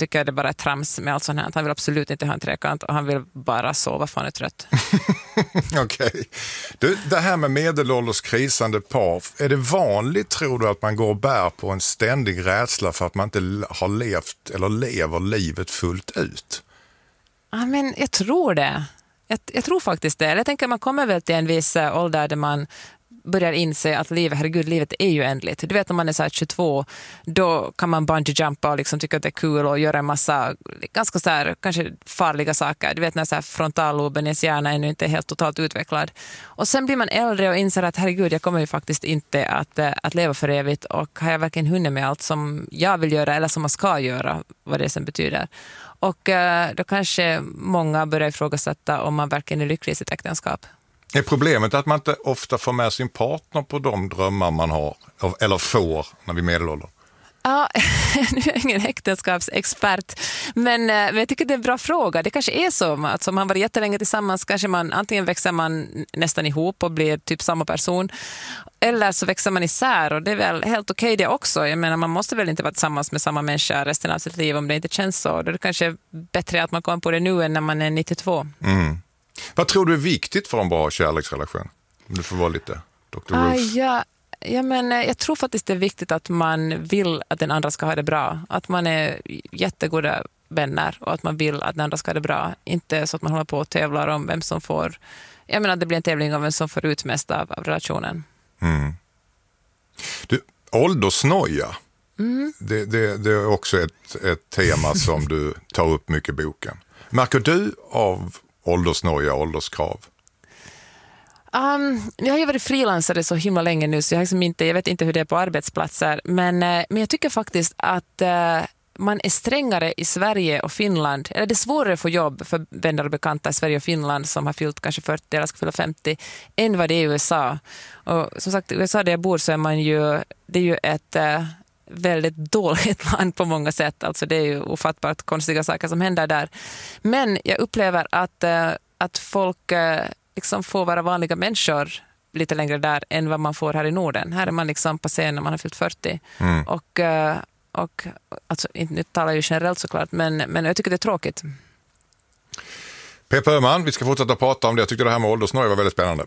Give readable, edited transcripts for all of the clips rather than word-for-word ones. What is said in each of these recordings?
tycker det bara är trams med allt sånt här. Han vill absolut inte ha en trekant och han vill bara sova för han är trött. Okej. Du, det här med medelålders krisande par, är det vanligt tror du att man går och bär på en ständig rädsla för att man inte har levt eller lever livet fullt ut? Ja, men jag tror det. Jag tror faktiskt det. Jag tänker att man kommer väl till en viss ålder där man börjar inse att livet är ju ändligt. Du vet, när man är så här 22, då kan man bungee-jumpa och liksom tycka att det är kul och göra en massa ganska så här, kanske farliga saker. Du vet, när så här frontalloben i ens hjärna är inte helt totalt utvecklad. Och sen blir man äldre och inser att herregud, jag kommer ju faktiskt inte att leva för evigt, och har jag verkligen hunnit med allt som jag vill göra eller som man ska göra, vad det sen betyder. Och då kanske många börjar ifrågasätta om man verkligen är lycklig i sitt äktenskap. Är problemet att man inte ofta får med sin partner på de drömmar man har eller får när vi är medelåldern? Ja, nu är jag ingen äktenskapsexpert, men jag tycker det är en bra fråga. Det kanske är så att om man var jättelänge tillsammans, kanske man antingen växer man nästan ihop och blir typ samma person, eller så växer man isär, och det är väl helt okej det också. Jag menar, man måste väl inte vara tillsammans med samma människa resten av sitt liv om det inte känns så. Då är det kanske bättre att man kommer på det nu än när man är 92. Mm. Vad tror du är viktigt för en bra kärleksrelation? Om du får vara lite Dr. Ruth. Jag tror faktiskt det är viktigt att man vill att den andra ska ha det bra. Att man är jättegoda vänner och att man vill att den andra ska ha det bra. Inte så att man håller på och tävlar om vem som får... Jag menar, det blir en tävling om vem som får ut mest av relationen. Mm. Du, åldersnoja. Det är också ett tema som du tar upp mycket i boken. Märker du av åldersnoja, ålderskrav? Jag har ju varit frilansare så himla länge nu, så jag vet inte hur det är på arbetsplatser. Men jag tycker faktiskt att man är strängare i Sverige och Finland. Eller det är svårare att få jobb för vänner och bekanta i Sverige och Finland som har fyllt kanske 40 eller ska fylla 50 än vad det är i USA. Och som sagt, i USA där jag bor så är det är ju ett väldigt dåligt land på många sätt. Alltså det är ju ofattbart konstiga saker som händer där. Men jag upplever att folk liksom får vara vanliga människor lite längre där än vad man får här i Norden. Här är man liksom passé när man har fyllt 40. Och alltså, nu talar jag ju generellt såklart, men jag tycker det är tråkigt. Peppe Öhman, vi ska fortsätta prata om det. Jag tyckte det här med åldersnoja var väldigt spännande.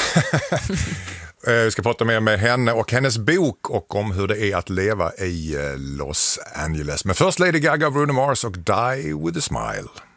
Vi ska prata mer med henne och hennes bok och om hur det är att leva i Los Angeles. Men först Lady Gaga, Bruno Mars och Die With A Smile.